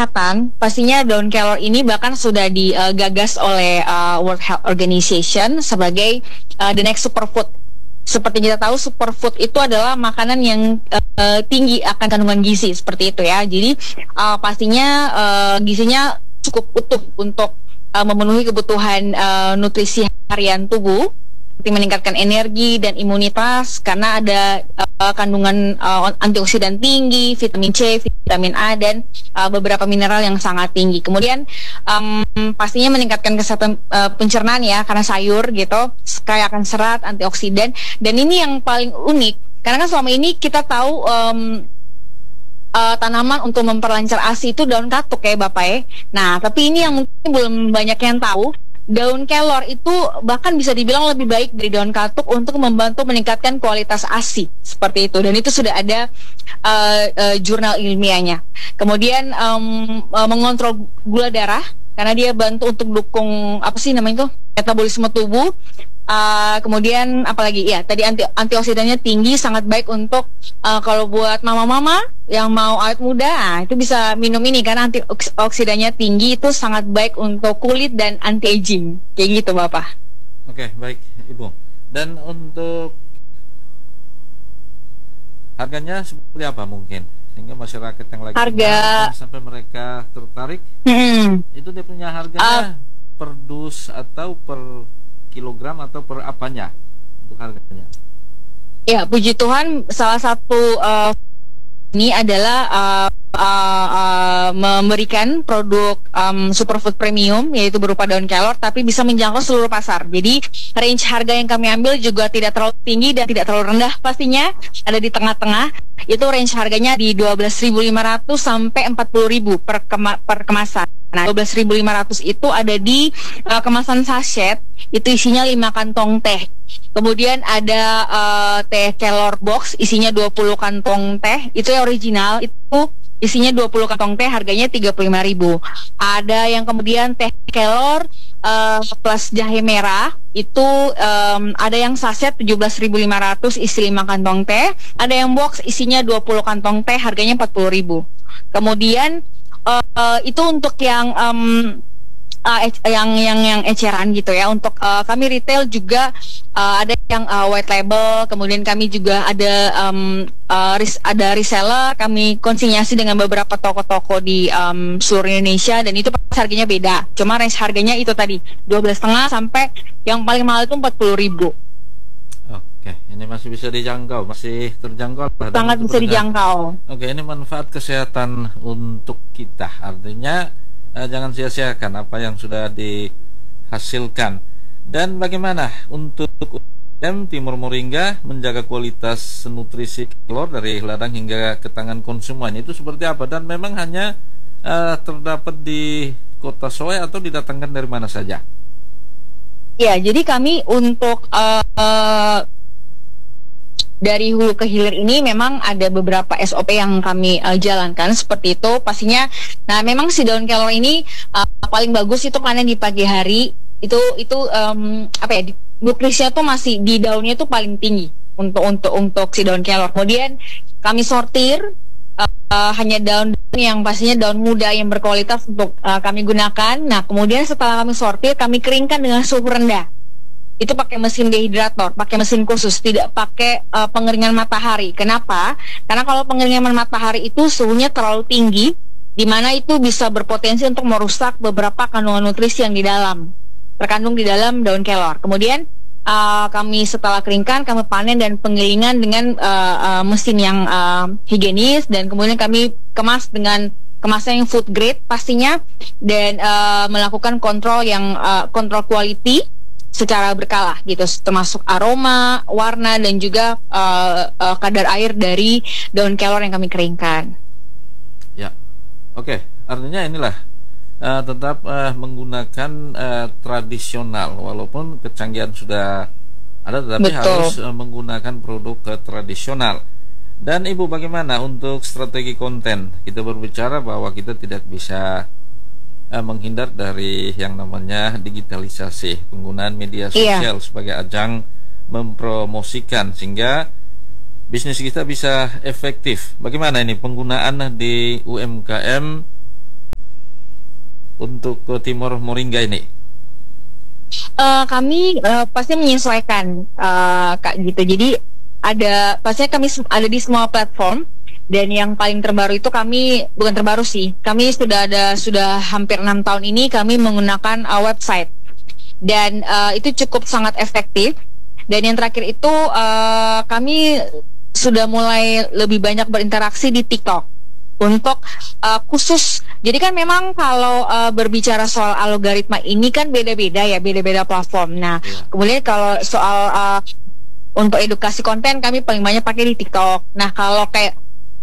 kesehatan, pastinya daun kelor ini bahkan sudah digagas oleh World Health Organization sebagai the next superfood. Seperti kita tahu, superfood itu adalah makanan yang tinggi akan kandungan gizi, seperti itu ya. Jadi pastinya gizinya cukup utuh untuk memenuhi kebutuhan nutrisi harian tubuh, seperti meningkatkan energi dan imunitas karena ada kandungan antioksidan tinggi, vitamin C, vitamin A, dan beberapa mineral yang sangat tinggi. Kemudian pastinya meningkatkan kesehatan pencernaan ya, karena sayur gitu, kaya akan serat, antioksidan. Dan ini yang paling unik, karena kan selama ini kita tahu tanaman untuk memperlancar ASI itu daun katuk ya Bapak ya. Nah, tapi ini yang mungkin belum banyak yang tahu, daun kelor itu bahkan bisa dibilang lebih baik dari daun katuk untuk membantu meningkatkan kualitas ASI, seperti itu. Dan itu sudah ada jurnal ilmiahnya. Kemudian mengontrol gula darah, karena dia bantu untuk dukung metabolisme tubuh. Kemudian apalagi ya, tadi antioksidannya tinggi, sangat baik untuk kalau buat mama-mama yang mau awet muda, itu bisa minum ini karena antioksidannya tinggi, itu sangat baik untuk kulit dan anti aging, kayak gitu Bapak. Oke, baik Ibu. Dan untuk harganya seperti apa mungkin, sehingga masyarakat yang lagi sampai mereka tertarik, itu dia punya harganya per dus atau per kilogram atau per apanya untuk harganya? Ya, puji Tuhan, salah satu ini adalah memberikan produk superfood premium, yaitu berupa daun kelor, tapi bisa menjangkau seluruh pasar. Jadi range harga yang kami ambil juga tidak terlalu tinggi dan tidak terlalu rendah, pastinya ada di tengah-tengah. Itu range harganya di 12.500 sampai 40.000 per kemasan. Nah, 12.500 itu ada di kemasan sachet, itu isinya 5 kantong teh. Kemudian ada teh kelor box, isinya 20 kantong teh, itu yang original, itu isinya 20 kantong teh, harganya 35.000. Ada yang kemudian teh kelor plus jahe merah, itu ada yang saset 17.500, isi 5 kantong teh. Ada yang box, isinya 20 kantong teh, harganya 40.000. Kemudian itu untuk yang eceran gitu ya. Untuk kami retail juga ada yang white label, kemudian kami juga ada reseller, kami konsinyasi dengan beberapa toko-toko di seluruh Indonesia, dan itu harganya beda. Cuma range harganya itu tadi 12,5 sampai yang paling mahal itu 40.000. Oke, ini masih bisa dijangkau, masih terjangkau. Sangat bisa dijangkau. Oke, ini manfaat kesehatan untuk kita, artinya jangan sia-siakan apa yang sudah dihasilkan. Dan bagaimana untuk UMKM Timur Moringga menjaga kualitas nutrisi kelor dari ladang hingga ke tangan konsumen, itu seperti apa? Dan memang hanya terdapat di Kota Soe atau didatangkan dari mana saja? Ya, jadi kami untuk dari hulu ke hilir ini memang ada beberapa SOP yang kami jalankan seperti itu pastinya. Nah, memang si daun kelor ini paling bagus itu panen di pagi hari. Itu nutrisinya tuh masih di daunnya tuh paling tinggi untuk si daun kelor. Kemudian kami sortir hanya daun yang pastinya daun muda yang berkualitas untuk kami gunakan. Nah, kemudian setelah kami sortir, kami keringkan dengan suhu rendah. Itu pakai mesin dehidrator, pakai mesin khusus, tidak pakai pengeringan matahari. Kenapa? Karena kalau pengeringan matahari itu suhunya terlalu tinggi, di mana itu bisa berpotensi untuk merusak beberapa kandungan nutrisi yang terkandung di dalam daun kelor. Kemudian kami setelah keringkan, kami panen dan penggilingan dengan mesin yang higienis, dan kemudian kami kemas dengan kemasan yang food grade pastinya, dan melakukan kontrol quality secara berkala gitu, termasuk aroma, warna, dan juga kadar air dari daun kelor yang kami keringkan. Ya, oke. Artinya inilah tetap menggunakan tradisional, walaupun kecanggihan sudah ada, tetapi harus menggunakan produk tradisional. Dan Ibu, bagaimana untuk strategi konten? Kita berbicara bahwa kita tidak bisa menghindar dari yang namanya digitalisasi, penggunaan media sosial sebagai ajang mempromosikan sehingga bisnis kita bisa efektif. Bagaimana ini penggunaan di UMKM untuk ke Timur Moringga ini? Kami pasti menyesuaikan Kak gitu. Jadi pastinya kami ada di semua platform, dan yang paling terbaru itu kami bukan terbaru sih. Kami sudah hampir 6 tahun ini kami menggunakan website, dan itu cukup sangat efektif. Dan yang terakhir itu kami sudah mulai lebih banyak berinteraksi di TikTok untuk khusus. Jadi kan memang kalau berbicara soal algoritma ini kan beda-beda ya, beda-beda platform. Nah, kemudian kalau soal untuk edukasi konten kami paling banyak pakai di TikTok. Nah, kalau kayak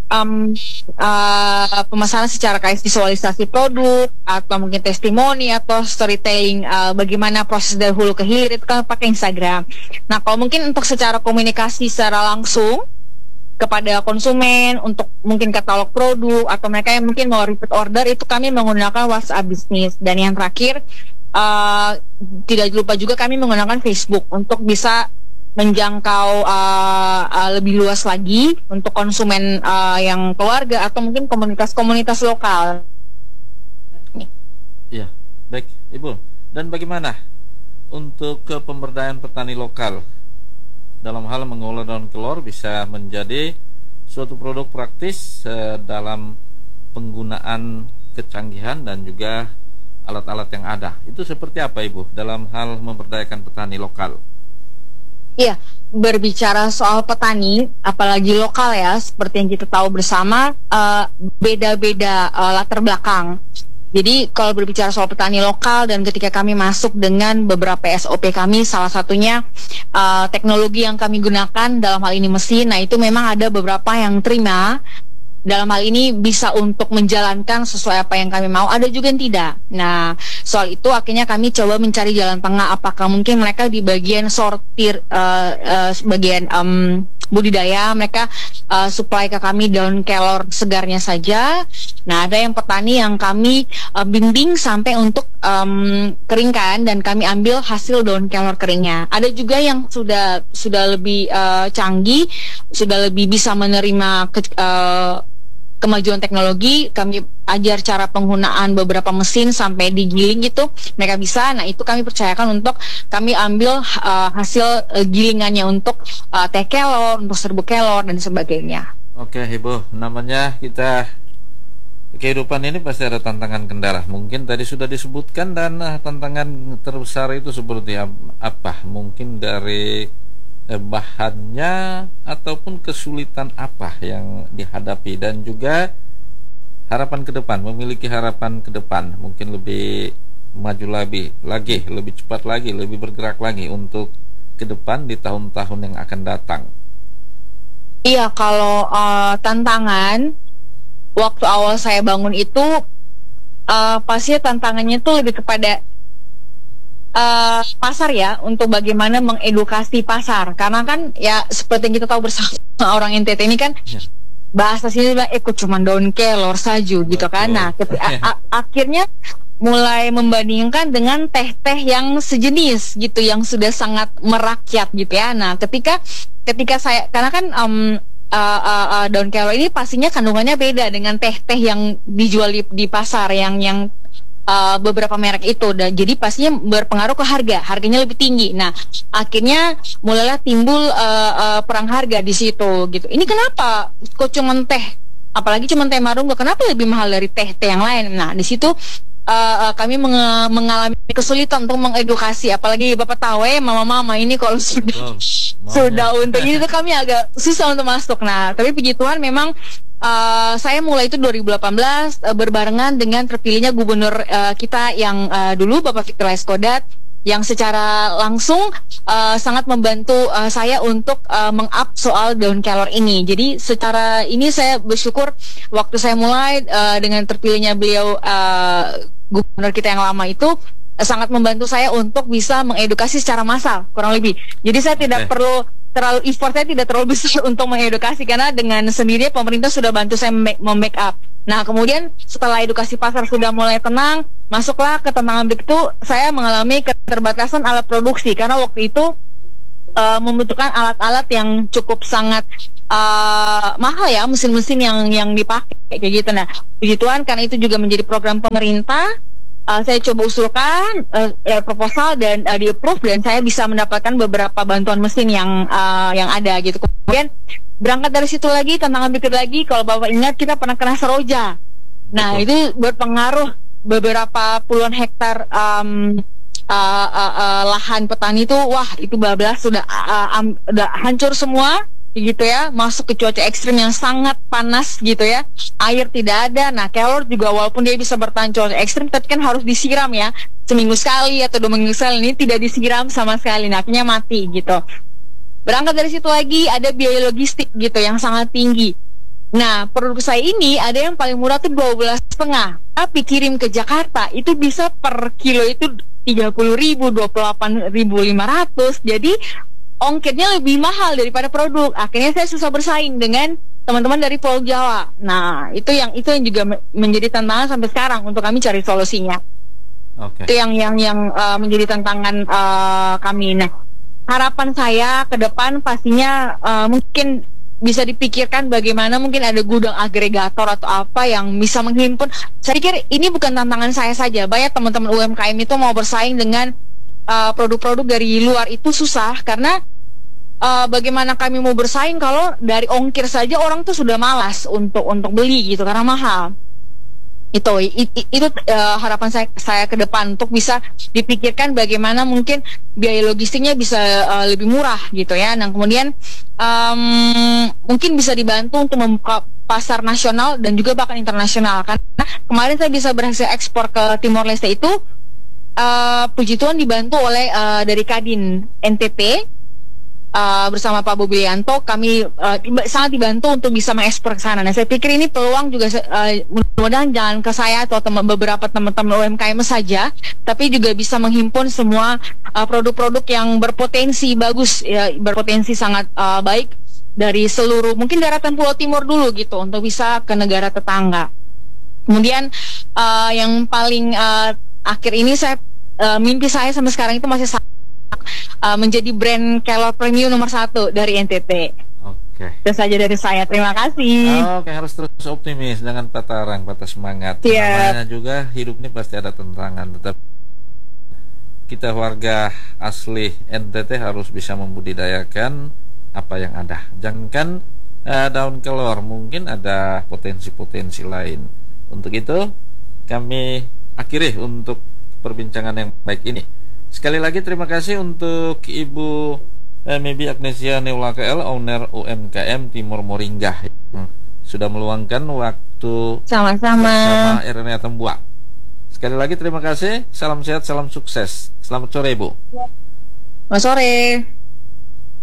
pemasaran secara kayak visualisasi produk atau mungkin testimoni atau storytelling, bagaimana proses dari hulu ke hilir, itu kan pakai Instagram. Nah, kalau mungkin untuk secara komunikasi secara langsung kepada konsumen untuk mungkin katalog produk atau mereka yang mungkin mau repeat order, itu kami menggunakan WhatsApp Business. Dan yang terakhir tidak lupa juga kami menggunakan Facebook untuk bisa menjangkau lebih luas lagi untuk konsumen yang keluarga atau mungkin komunitas-komunitas lokal. Ya, baik Ibu. Dan bagaimana untuk pemberdayaan petani lokal dalam hal mengolah daun kelor bisa menjadi suatu produk praktis dalam penggunaan kecanggihan dan juga alat-alat yang ada? Itu seperti apa Ibu dalam hal memberdayakan petani lokal? Iya, berbicara soal petani, apalagi lokal ya, seperti yang kita tahu bersama, beda-beda latar belakang. Jadi kalau berbicara soal petani lokal dan ketika kami masuk dengan beberapa SOP kami, salah satunya teknologi yang kami gunakan dalam hal ini mesin. Nah, itu memang ada beberapa yang terima dalam hal ini bisa untuk menjalankan sesuai apa yang kami mau, ada juga yang tidak. Nah, soal itu akhirnya kami coba mencari jalan tengah, apakah mungkin mereka di bagian sortir, bagian budidaya, mereka supply ke kami daun kelor segarnya saja. Nah, ada yang petani yang kami bimbing sampai untuk keringkan dan kami ambil hasil daun kelor keringnya. Ada juga yang sudah lebih canggih, sudah lebih bisa menerima kemajuan teknologi. Kami ajar cara penggunaan beberapa mesin sampai digiling gitu, mereka bisa. Nah, itu kami percayakan untuk kami ambil hasil gilingannya untuk teh kelor, untuk serbuk kelor dan sebagainya. Oke Ibu, namanya kita kehidupan ini pasti ada tantangan kendala. Mungkin tadi sudah disebutkan, dan tantangan terbesar itu seperti apa? Mungkin dari bahannya ataupun kesulitan apa yang dihadapi, dan juga harapan ke depan, memiliki harapan ke depan, mungkin lebih maju lagi, lebih cepat lagi, lebih bergerak lagi untuk ke depan di tahun-tahun yang akan datang. Iya, kalau tantangan waktu awal saya bangun itu pasti tantangannya itu lebih kepada pasar ya, untuk bagaimana mengedukasi pasar, karena kan ya seperti yang kita tahu bersama orang NTT ini kan bahasa sini bilang cuma daun kelor saju gitu kan. Nah, akhirnya mulai membandingkan dengan teh-teh yang sejenis gitu, yang sudah sangat merakyat gitu ya. Nah, ketika saya, karena kan daun kelor ini pastinya kandungannya beda dengan teh-teh yang dijual di pasar yang beberapa merek itu, dan jadi pastinya berpengaruh ke harganya lebih tinggi. Nah, akhirnya mulailah timbul perang harga di situ gitu. Ini kenapa kok cuman teh, apalagi cuman teh marungga, kenapa lebih mahal dari teh-teh yang lain? Nah, di situ kami mengalami kesulitan untuk mengedukasi, apalagi bapak tahu ya, mama-mama ini kalau sudah untuk ini tuh kami agak susah untuk masuk. Nah, tapi puji Tuhan memang saya mulai itu 2018 berbarengan dengan terpilihnya gubernur kita yang dulu, Bapak Victor Laiskodat, yang secara langsung sangat membantu saya untuk meng-up soal daun kelor ini. Jadi secara ini saya bersyukur waktu saya mulai dengan terpilihnya beliau, gubernur kita yang lama itu sangat membantu saya untuk bisa mengedukasi secara massal, kurang lebih. Jadi saya tidak perlu terlalu, effort saya tidak terlalu besar untuk mengedukasi, karena dengan sendirinya pemerintah sudah bantu saya mem-backup. Nah, kemudian setelah edukasi pasar sudah mulai tenang, masuklah ke tantangan berikut itu, saya mengalami keterbatasan alat produksi, karena waktu itu membutuhkan alat-alat yang cukup sangat mahal ya, mesin-mesin yang dipakai kayak gitu. Nah, puji Tuhan karena itu juga menjadi program pemerintah, saya coba usulkan proposal dan di approve, dan saya bisa mendapatkan beberapa bantuan mesin yang ada gitu. Kemudian berangkat dari situ lagi, tantangan berikut lagi, kalau Bapak ingat kita pernah kena seroja. Nah, itu berpengaruh beberapa puluhan hektar lahan petani itu, wah itu bablas sudah hancur semua gitu ya, masuk ke cuaca ekstrim yang sangat panas gitu ya, air tidak ada. Nah, kelor juga walaupun dia bisa bertahan cuaca ekstrim, tapi kan harus disiram ya, seminggu sekali atau 2 minggu sekali. Ini tidak disiram sama sekali, nah, akhirnya mati gitu. Berangkat dari situ lagi ada biaya logistik gitu yang sangat tinggi. Nah, produk saya ini ada yang paling murah tuh 12,5, tapi kirim ke Jakarta itu bisa per kilo itu 30.000, 28.500. Jadi ongkirnya lebih mahal daripada produk. Akhirnya saya susah bersaing dengan teman-teman dari Pulau Jawa. Nah, itu yang juga menjadi tantangan sampai sekarang untuk kami cari solusinya. Itu yang menjadi tantangan kami. Nah, harapan saya ke depan pastinya mungkin bisa dipikirkan bagaimana mungkin ada gudang agregator atau apa yang bisa menghimpun. Saya pikir ini bukan tantangan saya saja. Banyak teman-teman UMKM itu mau bersaing dengan produk-produk dari luar itu susah, karena bagaimana kami mau bersaing kalau dari ongkir saja orang tuh sudah malas untuk beli gitu karena mahal. Itu harapan saya ke depan, untuk bisa dipikirkan bagaimana mungkin biaya logistiknya bisa lebih murah gitu ya. Nah, kemudian mungkin bisa dibantu untuk membuka pasar nasional dan juga bahkan internasional, karena kemarin saya bisa berhasil ekspor ke Timor Leste itu puji Tuhan dibantu oleh dari Kadin NTT bersama Pak Bobianto. Kami sangat dibantu untuk bisa mengekspor ke sana. Nah, saya pikir ini peluang juga, mudah-mudahan jangan ke saya atau beberapa teman-teman UMKM saja, tapi juga bisa menghimpun semua produk-produk yang berpotensi bagus ya, berpotensi sangat baik dari seluruh mungkin daratan Pulau Timur dulu gitu, untuk bisa ke negara tetangga. Kemudian yang paling akhir ini mimpi saya sampai sekarang itu masih menjadi brand kelor premium nomor 1 dari NTT. Itu saja dari saya. Terima kasih. Harus terus optimis, jangan patah arang, patah semangat. Namanya juga hidup ini pasti ada tantangan, tetap kita warga asli NTT harus bisa membudidayakan apa yang ada. Jangankan daun kelor, mungkin ada potensi-potensi lain. Untuk itu kami akhiri untuk perbincangan yang baik ini. Sekali lagi terima kasih untuk Ibu Mebi Agnesia Neula KL, owner UMKM Timur Moringgah, sudah meluangkan waktu sama-sama bersama RNA Tembuak. Sekali lagi terima kasih. Salam sehat, salam sukses. Selamat sore, Bu. Selamat sore.